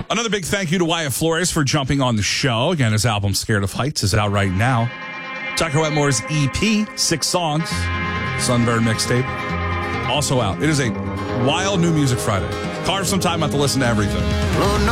Another big thank you to Wyatt Flores for jumping on the show. Again, his album Scared of Heights is out right now. Tucker Wetmore's EP, 6 songs, Sunburn mixtape, also out. It is a wild new music Friday. Carve some time out to listen to everything. Lord knows